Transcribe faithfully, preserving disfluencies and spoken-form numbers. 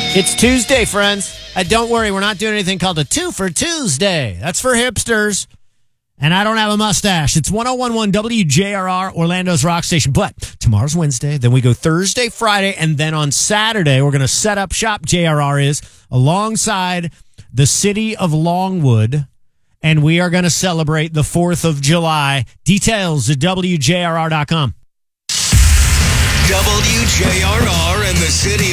It's Tuesday, friends. Uh, don't worry, we're not doing anything called a two for Tuesday. That's for hipsters. And I don't have a mustache. It's one oh one point one W J R R, Orlando's rock station. But tomorrow's Wednesday. Then we go Thursday, Friday, and then on Saturday, we're going to set up shop, J R R is, alongside the city of Longwood. And we are going to celebrate the fourth of July. Details at W J R R dot com. W J R R and the city